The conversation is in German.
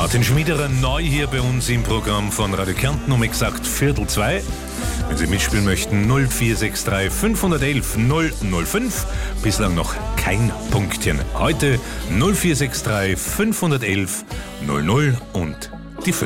Martin Schmiederer neu hier bei uns im Programm von Radio Kärnten um exakt 1:45. Wenn Sie mitspielen möchten, 0463 511 005. Bislang noch kein Punktchen. Heute 0463 511 00 und